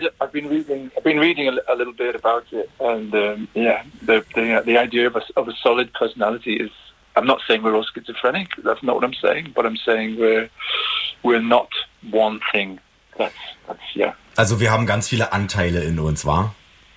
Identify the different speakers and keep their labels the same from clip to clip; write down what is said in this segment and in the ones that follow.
Speaker 1: I've been reading a little bit about it, and the idea of a solid personality is. I'm not saying we're all schizophrenic. That's not what I'm saying. But I'm saying we're not one thing. That's yeah.
Speaker 2: Also wir haben ganz viele Anteile in uns, wa?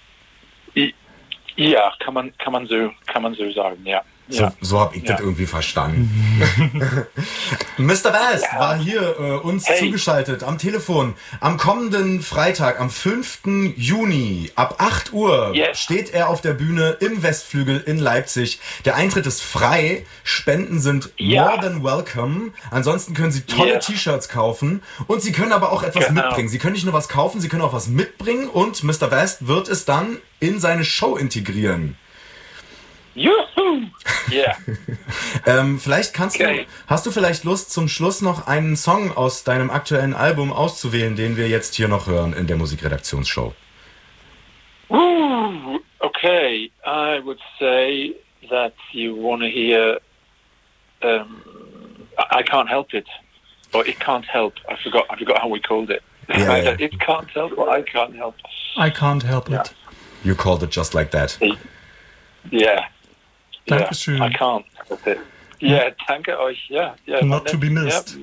Speaker 1: Ja, kann man so sagen, ja.
Speaker 2: So habe ich das irgendwie verstanden. Mr. West war hier uns zugeschaltet am Telefon. Am kommenden Freitag, am 5. Juni, ab 8 Uhr steht er auf der Bühne im Westflügel in Leipzig. Der Eintritt ist frei, Spenden sind more than welcome. Ansonsten können Sie tolle T-Shirts kaufen und Sie können aber auch etwas mitbringen. Sie können nicht nur was kaufen, Sie können auch was mitbringen und Mr. West wird es dann in seine Show integrieren.
Speaker 1: Juhu! Yeah.
Speaker 2: Vielleicht hast du vielleicht Lust, zum Schluss noch einen Song aus deinem aktuellen Album auszuwählen, den wir jetzt hier noch hören in der Musikredaktionsshow?
Speaker 1: Okay, I would say that you want to hear I Can't Help It, or It Can't Help. I forgot how we called it.
Speaker 2: Yeah.
Speaker 1: It Can't Help, or I Can't Help.
Speaker 3: I Can't Help It.
Speaker 2: You called it just like that.
Speaker 1: Yeah.
Speaker 3: Dankeschön.
Speaker 1: I can't. That's it. Yeah, danke euch. Yeah.
Speaker 3: Not to be missed.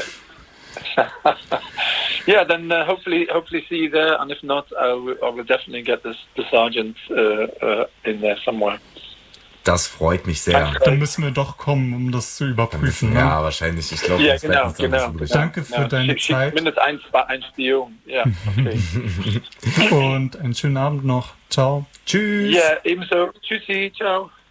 Speaker 1: Yeah, then hopefully see you there, and if not, I will definitely get the sergeant in there somewhere.
Speaker 2: Das freut mich sehr.
Speaker 3: Dann müssen wir doch kommen, um das zu überprüfen.
Speaker 2: Ja, wahrscheinlich. Ich glaube,
Speaker 1: genau.
Speaker 3: Danke für deine Zeit.
Speaker 1: Mindestens ein Spion. Ja, okay.
Speaker 3: Und einen schönen Abend noch. Ciao.
Speaker 2: Tschüss.
Speaker 1: Ja, ebenso. Tschüssi. Ciao.